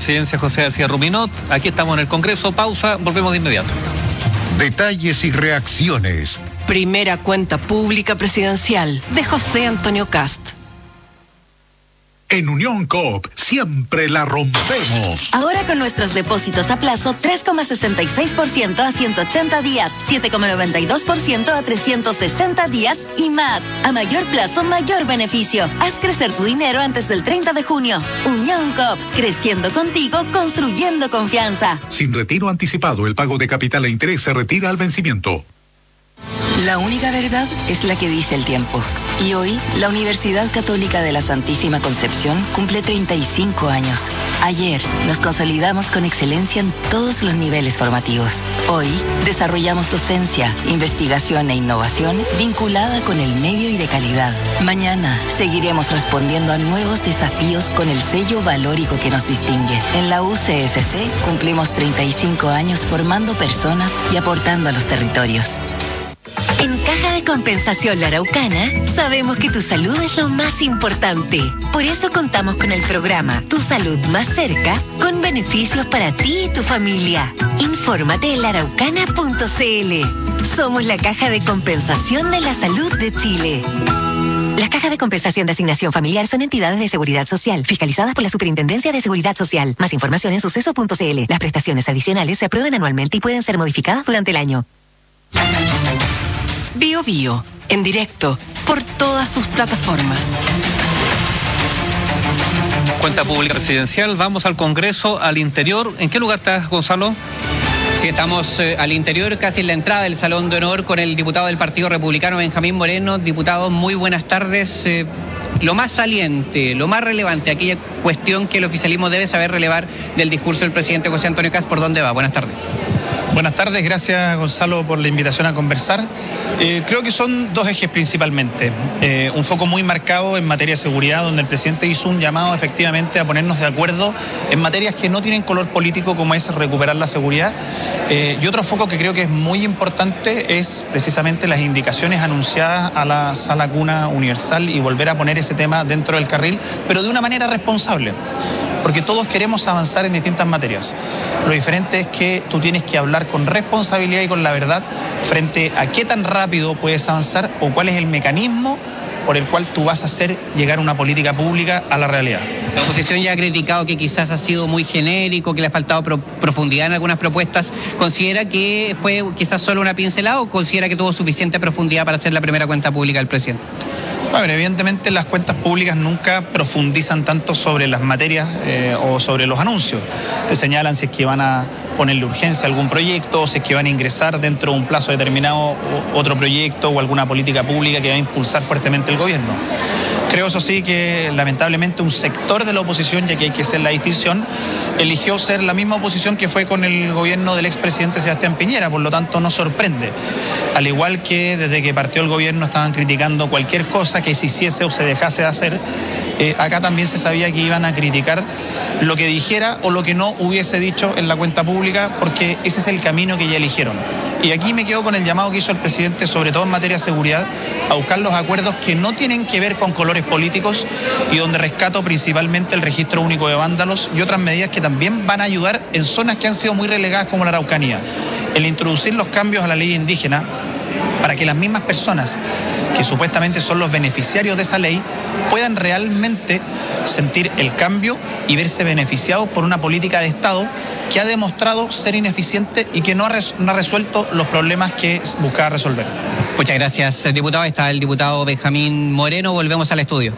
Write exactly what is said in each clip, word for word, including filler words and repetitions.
presidencia José García Ruminot. Aquí estamos en el Congreso. Pausa, volvemos de inmediato. Detalles y reacciones. Primera cuenta pública presidencial de José Antonio Kast. En Unión Coop siempre la rompemos. Ahora con nuestros depósitos a plazo, tres coma sesenta y seis por ciento a ciento ochenta días, siete coma noventa y dos por ciento a trescientos sesenta días y más. A mayor plazo, mayor beneficio. Haz crecer tu dinero antes del treinta de junio. Unión Coop, creciendo contigo, construyendo confianza. Sin retiro anticipado, el pago de capital e interés se retira al vencimiento. La única verdad es la que dice el tiempo. Y hoy, la Universidad Católica de la Santísima Concepción cumple treinta y cinco años. Ayer, nos consolidamos con excelencia en todos los niveles formativos. Hoy, desarrollamos docencia, investigación e innovación vinculada con el medio y de calidad. Mañana, seguiremos respondiendo a nuevos desafíos con el sello valórico que nos distingue. En la U C S C, cumplimos treinta y cinco años formando personas y aportando a los territorios. En Caja de Compensación La Araucana, sabemos que tu salud es lo más importante. Por eso contamos con el programa Tu Salud Más Cerca, con beneficios para ti y tu familia. Infórmate en la araucana punto c l. Somos la Caja de Compensación de la Salud de Chile. Las cajas de compensación de asignación familiar son entidades de seguridad social, fiscalizadas por la Superintendencia de Seguridad Social. Más información en suceso punto c l. Las prestaciones adicionales se aprueban anualmente y pueden ser modificadas durante el año. Bio Bio, en directo, por todas sus plataformas. Cuenta pública presidencial, vamos al Congreso, al interior. ¿En qué lugar estás, Gonzalo? Sí, estamos eh, al interior, casi en la entrada del Salón de Honor, con el diputado del Partido Republicano, Benjamín Moreno. Diputado, muy buenas tardes. Eh, lo más saliente, lo más relevante, aquella cuestión que el oficialismo debe saber relevar del discurso del presidente José Antonio Kast, ¿por dónde va? Buenas tardes. Buenas tardes, gracias Gonzalo por la invitación a conversar. Eh, creo que son dos ejes principalmente. Eh, un foco muy marcado en materia de seguridad, donde el presidente hizo un llamado efectivamente a ponernos de acuerdo en materias que no tienen color político, como es recuperar la seguridad. Eh, y otro foco que creo que es muy importante es precisamente las indicaciones anunciadas a la Sala Cuna Universal y volver a poner ese tema dentro del carril, pero de una manera responsable. Porque todos queremos avanzar en distintas materias. Lo diferente es que tú tienes que hablar con responsabilidad y con la verdad frente a qué tan rápido puedes avanzar o cuál es el mecanismo por el cual tú vas a hacer llegar una política pública a la realidad. La oposición ya ha criticado que quizás ha sido muy genérico, que le ha faltado pro profundidad en algunas propuestas. ¿Considera que fue quizás solo una pincelada o considera que tuvo suficiente profundidad para hacer la primera cuenta pública del presidente? Bueno, evidentemente las cuentas públicas nunca profundizan tanto sobre las materias eh, o sobre los anuncios. Te señalan si es que van a ponerle urgencia a algún proyecto, o si es que van a ingresar dentro de un plazo determinado otro proyecto o alguna política pública que va a impulsar fuertemente el gobierno. Creo, eso sí, que lamentablemente un sector de la oposición, ya que hay que hacer la distinción, eligió ser la misma oposición que fue con el gobierno del expresidente Sebastián Piñera, por lo tanto no sorprende. Al igual que desde que partió el gobierno estaban criticando cualquier cosa que se hiciese o se dejase de hacer, eh, acá también se sabía que iban a criticar lo que dijera o lo que no hubiese dicho en la cuenta pública, porque ese es el camino que ya eligieron. Y aquí me quedo con el llamado que hizo el presidente, sobre todo en materia de seguridad, a buscar los acuerdos que no tienen que ver con colores políticos y donde rescato principalmente el registro único de vándalos y otras medidas que también van a ayudar en zonas que han sido muy relegadas como la Araucanía. El introducir los cambios a la ley indígena para que las mismas personas que supuestamente son los beneficiarios de esa ley puedan realmente sentir el cambio y verse beneficiados por una política de Estado que ha demostrado ser ineficiente y que no ha, res no ha resuelto los problemas que buscaba resolver. Muchas gracias, diputado. Está el diputado Benjamín Moreno. Volvemos al estudio.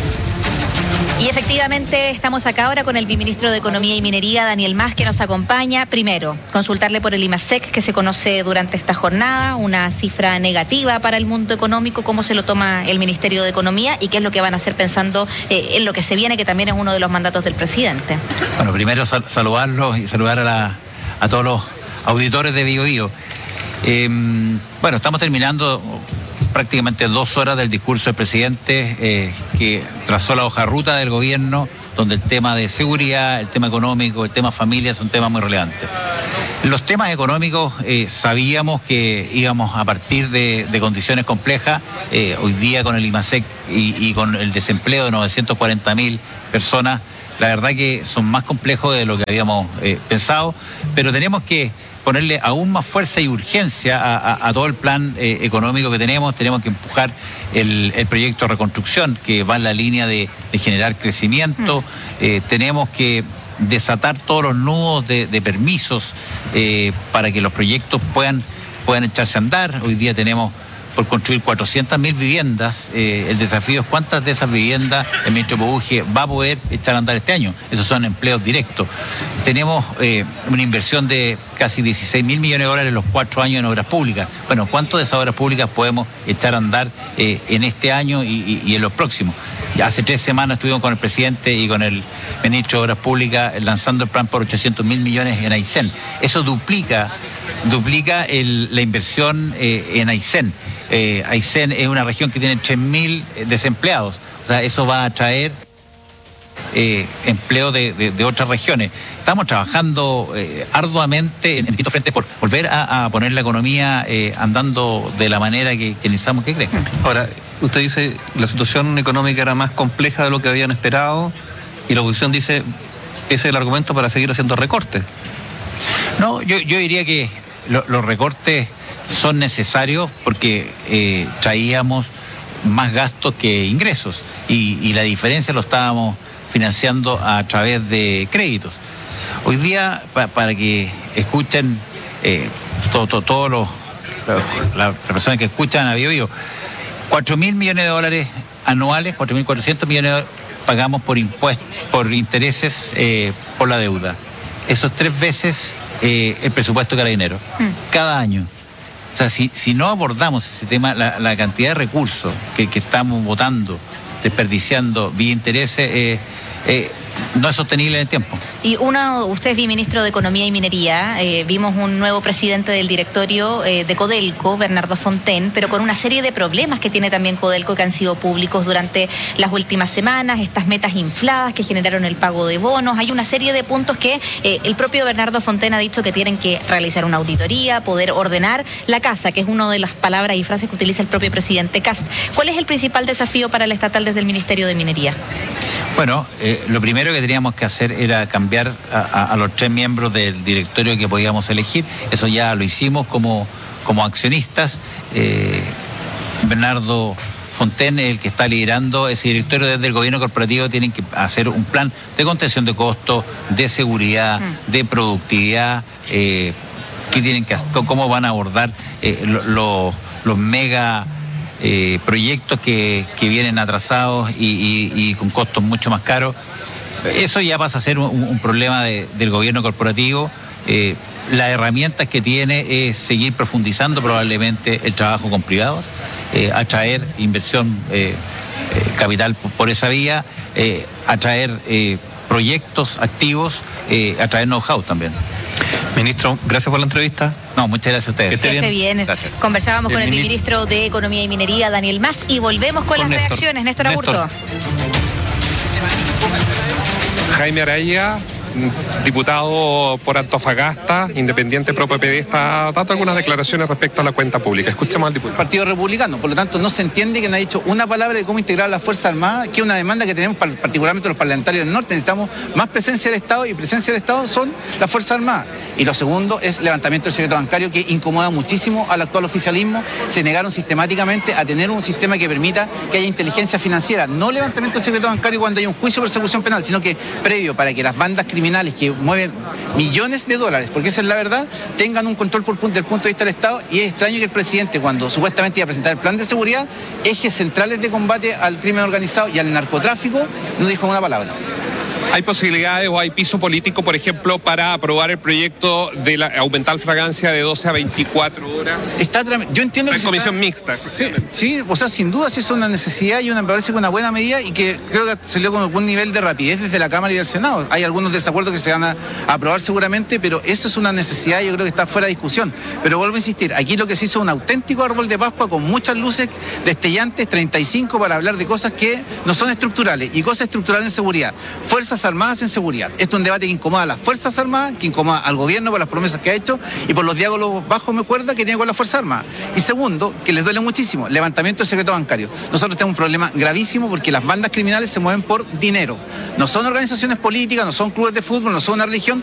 Y efectivamente estamos acá ahora con el viceministro de Economía y Minería, Daniel Mas, que nos acompaña. Primero, consultarle por el IMASEC, que se conoce durante esta jornada, una cifra negativa para el mundo económico, cómo se lo toma el Ministerio de Economía y qué es lo que van a hacer pensando eh, en lo que se viene, que también es uno de los mandatos del presidente. Bueno, primero sal saludarlos y saludar a, la, a todos los auditores de Bio Bio. Eh, bueno, estamos terminando prácticamente dos horas del discurso del presidente, eh, que trazó la hoja de ruta del gobierno, donde el tema de seguridad, el tema económico, el tema familia son temas muy relevantes. Los temas económicos eh, sabíamos que íbamos a partir de, de condiciones complejas. Eh, hoy día con el IMASEC y, y con el desempleo de novecientas cuarenta mil personas, la verdad que son más complejos de lo que habíamos eh, pensado, pero tenemos que ponerle aún más fuerza y urgencia a, a, a todo el plan eh, económico que tenemos. Tenemos que empujar el, el proyecto de reconstrucción, que va en la línea de, de generar crecimiento. Mm. Eh, tenemos que desatar todos los nudos de, de permisos eh, para que los proyectos puedan, puedan echarse a andar. Hoy día tenemos por construir cuatrocientas mil viviendas. Eh, el desafío es cuántas de esas viviendas el ministro Bouje va a poder echar a andar este año. Esos son empleos directos. Tenemos eh, una inversión de casi dieciséis mil millones de dólares en los cuatro años en obras públicas. Bueno, ¿cuántas de esas obras públicas podemos echar a andar eh, en este año y, y, y en los próximos? Ya hace tres semanas estuvimos con el presidente y con el ministro de Obras Públicas lanzando el plan por ochocientos mil millones en Aysén. Eso duplica, duplica el, la inversión eh, en Aysén. Eh, Aysén es una región que tiene tres mil desempleados. O sea, eso va a traer eh, empleo de, de, de otras regiones. Estamos trabajando eh, arduamente en distintos frentes por volver a, a poner la economía eh, andando de la manera que, que necesitamos que crezca. Ahora, usted dice la situación económica era más compleja de lo que habían esperado y la oposición dice ese es el argumento para seguir haciendo recortes. No, yo, yo diría que lo, los recortes son necesarios porque eh, traíamos más gastos que ingresos y, y la diferencia lo estábamos financiando a través de créditos. Hoy día, pa, para que escuchen eh, todos todo, todo los las personas que escuchan a Bio Bio, cuatro mil millones de dólares anuales, cuatro mil cuatrocientos millones de dólares pagamos por impuestos, por intereses eh, por la deuda. Eso es tres veces eh, el presupuesto de Carabineros, mm. cada año. O sea, si, si no abordamos ese tema, la, la cantidad de recursos que, que estamos votando, desperdiciando vía intereses, eh, eh, no es sostenible en el tiempo. Y uno, usted es viceministro de Economía y Minería, eh, vimos un nuevo presidente del directorio eh, de Codelco, Bernardo Fontaine, pero con una serie de problemas que tiene también Codelco que han sido públicos durante las últimas semanas, estas metas infladas que generaron el pago de bonos. Hay una serie de puntos que eh, el propio Bernardo Fontaine ha dicho que tienen que realizar una auditoría, poder ordenar la casa, que es una de las palabras y frases que utiliza el propio presidente Kast. ¿Cuál es el principal desafío para el estatal desde el Ministerio de Minería? Bueno, eh, lo primero que teníamos que hacer era cambiar a, a, a los tres miembros del directorio que podíamos elegir. Eso ya lo hicimos como, como accionistas. Eh, Bernardo Fontaine, el que está liderando ese directorio desde el gobierno corporativo, tienen que hacer un plan de contención de costos, de seguridad, mm. de productividad, eh, que tienen que hacer, cómo van a abordar eh, los lo, lo mega Eh, proyectos que, que vienen atrasados y, y, y con costos mucho más caros. Eso ya pasa a ser un, un problema de, del gobierno corporativo. Eh, las herramientas que tiene es seguir profundizando probablemente el trabajo con privados, eh, atraer inversión eh, eh, capital por, por esa vía, eh, atraer eh, proyectos activos, eh, atraer know-how también. Ministro, gracias por la entrevista. No, muchas gracias a ustedes. Que esté bien. bien. Gracias. Conversábamos el con el ministro. ministro de Economía y Minería, Daniel Mas, y volvemos con, con las Néstor. reacciones. Néstor Aburto. Néstor. Jaime Araya, diputado por Antofagasta, independiente pro P P D, está dando algunas declaraciones respecto a la cuenta pública. Escuchemos al diputado. Partido Republicano, por lo tanto no se entiende que no ha dicho una palabra de cómo integrar las Fuerzas Armadas, que es una demanda que tenemos particularmente los parlamentarios del norte. Necesitamos más presencia del Estado, y presencia del Estado son las Fuerzas Armadas. Y lo segundo es levantamiento del secreto bancario, que incomoda muchísimo al actual oficialismo. Se negaron sistemáticamente a tener un sistema que permita que haya inteligencia financiera, no levantamiento del secreto bancario cuando hay un juicio de persecución penal, sino que previo, para que las bandas criminales que mueven millones de dólares, porque esa es la verdad, tengan un control por punto, del punto de vista del Estado. Y es extraño que el presidente, cuando supuestamente iba a presentar el plan de seguridad, ejes centrales de combate al crimen organizado y al narcotráfico, no dijo una palabra. ¿Hay posibilidades o hay piso político, por ejemplo, para aprobar el proyecto de la, aumentar la fragancia de doce a veinticuatro horas? Está, yo entiendo que... Es comisión está, mixta. Sí, sí, o sea, sin duda sí es una necesidad y una, me parece que una buena medida, y que creo que se dio con algún nivel de rapidez desde la Cámara y del Senado. Hay algunos desacuerdos que se van a, a aprobar seguramente, pero eso es una necesidad y yo creo que está fuera de discusión. Pero vuelvo a insistir, aquí lo que se hizo es un auténtico árbol de Pascua con muchas luces destellantes, treinta y cinco para hablar de cosas que no son estructurales, y cosas estructurales en seguridad. Fuerzas Fuerzas Armadas en seguridad. Esto es un debate que incomoda a las Fuerzas Armadas, que incomoda al gobierno por las promesas que ha hecho y por los diálogos bajos, me acuerda, que tiene con las Fuerzas Armadas. Y segundo, que les duele muchísimo, levantamiento del secreto bancario. Nosotros tenemos un problema gravísimo porque las bandas criminales se mueven por dinero. No son organizaciones políticas, no son clubes de fútbol, no son una religión,